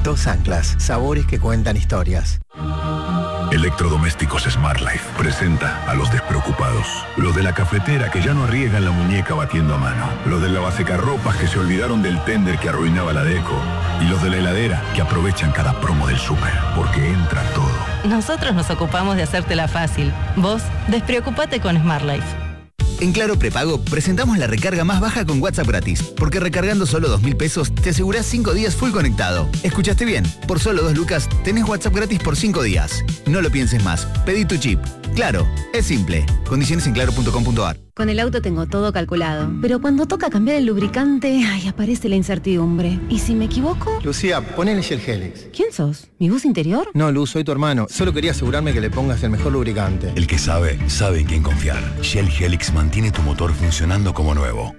Dos anclas, sabores que cuentan historias. Electrodomésticos Smart Life presenta a los despreocupados. Los de la cafetera que ya no arriesgan la muñeca batiendo a mano. Los del lavasecarropas que se olvidaron del tender que arruinaba la deco. Y los de la heladera que aprovechan cada promo del súper. Porque entra todo. Nosotros nos ocupamos de hacértela fácil. Vos, despreocupate con Smart Life. En Claro Prepago presentamos la recarga más baja con WhatsApp gratis, porque recargando solo 2.000 pesos te asegurás 5 días full conectado. ¿Escuchaste bien? Por solo 2 lucas tenés WhatsApp gratis por 5 días. No lo pienses más, pedí tu chip. Claro, es simple. Condiciones en claro.com.ar. Con el auto tengo todo calculado, pero cuando toca cambiar el lubricante, aparece la incertidumbre. ¿Y si me equivoco? Lucía, ponele Shell Helix. ¿Quién sos? ¿Mi voz interior? No, Luz, soy tu hermano. Solo quería asegurarme que le pongas el mejor lubricante. El que sabe, sabe en quién confiar. Shell Helix mantiene tu motor funcionando como nuevo.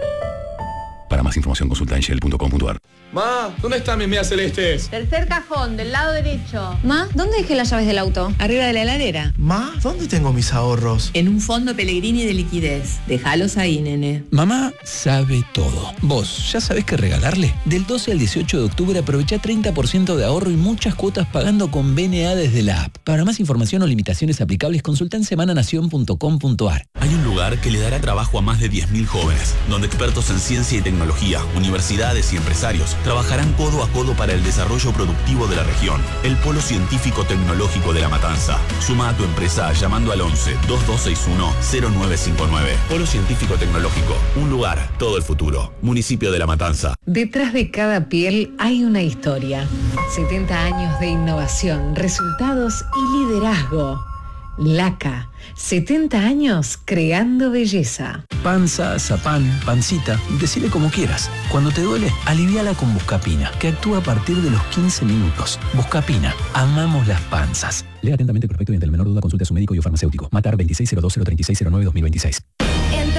Para más información consulta en shell.com.ar. Ma, ¿dónde están mis medias celestes? Tercer cajón, del lado derecho. Ma, ¿dónde dejé las llaves del auto? Arriba de la heladera. Ma, ¿dónde tengo mis ahorros? En un fondo Pellegrini de liquidez. Déjalos ahí, nene. Mamá sabe todo. ¿Vos ya sabés qué regalarle? Del 12 al 18 de octubre aprovecha 30% de ahorro y muchas cuotas pagando con BNA desde la app. Para más información o limitaciones aplicables, consulta en semananación.com.ar. Hay un lugar que le dará trabajo a más de 10.000 jóvenes, donde expertos en ciencia y tecnología, universidades y empresarios trabajarán codo a codo para el desarrollo productivo de la región. El Polo Científico Tecnológico de La Matanza. Suma a tu empresa llamando al 11-2261-0959. Polo Científico Tecnológico. Un lugar, todo el futuro. Municipio de La Matanza. Detrás de cada piel hay una historia. 70 años de innovación, resultados y liderazgo. Laca, 70 años creando belleza. Panza, zapán, pancita, decile como quieras. Cuando te duele, aliviala con Buscapina, que actúa a partir de los 15 minutos. Buscapina, amamos las panzas. Lea atentamente el prospecto y ante la menor duda consulte a su médico y o farmacéutico. Matar 2602-03609-2026.